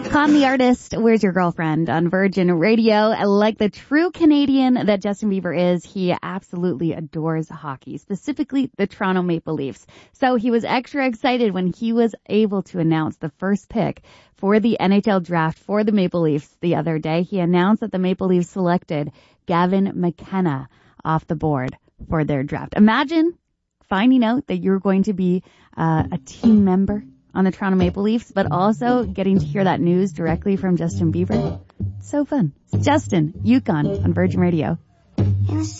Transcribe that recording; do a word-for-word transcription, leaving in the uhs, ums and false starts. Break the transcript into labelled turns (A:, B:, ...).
A: Con the Artist, Where's Your Girlfriend on Virgin Radio. Like the true Canadian that Justin Bieber is, he absolutely adores hockey, specifically the Toronto Maple Leafs. So he was extra excited when he was able to announce the first pick for the N H L draft for the Maple Leafs the other day. He announced that the Maple Leafs selected Gavin McKenna off the board for their draft. Imagine finding out that you're going to be uh, a team member on the Toronto Maple Leafs, but also getting to hear that news directly from Justin Bieber. So fun. It's Justin, Yukon on Virgin Radio.